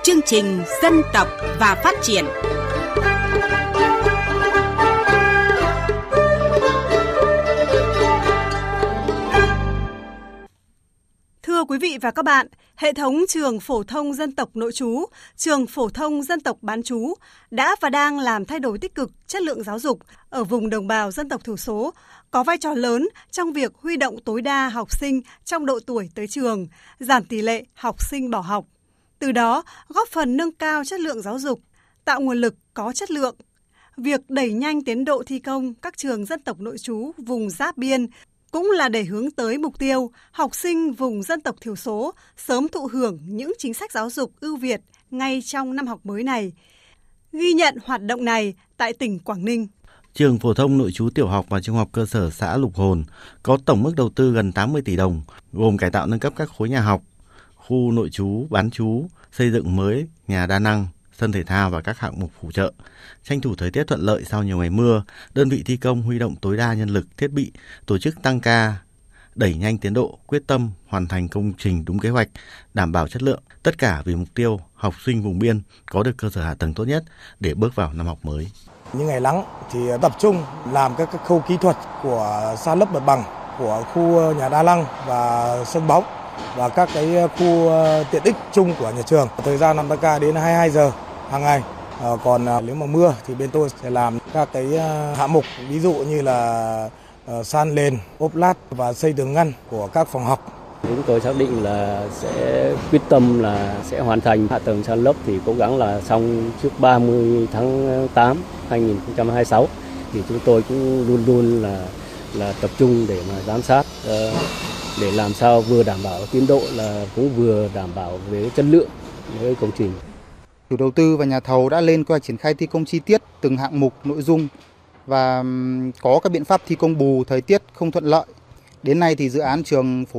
chương trình Dân tộc và Phát triển. Thưa quý vị và các bạn, hệ thống trường phổ thông dân tộc nội trú, trường phổ thông dân tộc bán trú đã và đang làm thay đổi tích cực chất lượng giáo dục ở vùng đồng bào dân tộc thiểu số, có vai trò lớn trong việc huy động tối đa học sinh trong độ tuổi tới trường, giảm tỷ lệ học sinh bỏ học. Từ đó, góp phần nâng cao chất lượng giáo dục, tạo nguồn lực có chất lượng. Việc đẩy nhanh tiến độ thi công các trường dân tộc nội trú vùng giáp biên cũng là để hướng tới mục tiêu học sinh vùng dân tộc thiểu số sớm thụ hưởng những chính sách giáo dục ưu việt ngay trong năm học mới này. Ghi nhận hoạt động này tại tỉnh Quảng Ninh. Trường phổ thông nội trú tiểu học và trung học cơ sở xã Lục Hồn có tổng mức đầu tư gần 80 tỷ đồng, gồm cải tạo nâng cấp các khối nhà học, khu nội trú, bán trú, xây dựng mới nhà đa năng, sân thể thao và các hạng mục phụ trợ. Tranh thủ thời tiết thuận lợi sau nhiều ngày mưa, đơn vị thi công huy động tối đa nhân lực, thiết bị, tổ chức tăng ca, đẩy nhanh tiến độ, quyết tâm hoàn thành công trình đúng kế hoạch, đảm bảo chất lượng. Tất cả vì mục tiêu học sinh vùng biên có được cơ sở hạ tầng tốt nhất để bước vào năm học mới. Những ngày nắng thì tập trung làm các khâu kỹ thuật của san lấp mặt bằng của khu nhà đa năng và sân bóng và các cái khu tiện ích chung của nhà trường. Thời gian làm tăng ca đến 22 giờ hàng ngày. Còn nếu mà mưa thì bên tôi sẽ làm các cái hạng mục, ví dụ như là san nền, ốp lát và xây tường ngăn của các phòng học. Chúng tôi xác định là sẽ quyết tâm là sẽ hoàn thành hạ tầng san lấp thì cố gắng là xong trước 30 tháng 8 2026. Thì chúng tôi cũng luôn luôn là tập trung để mà giám sát để làm sao vừa đảm bảo tiến độ là cũng vừa đảm bảo về chất lượng với công trình. Chủ đầu tư và nhà thầu đã lên kế hoạch triển khai thi công chi tiết từng hạng mục nội dung và có các biện pháp thi công bù thời tiết không thuận lợi. Đến nay thì dự án trường phổ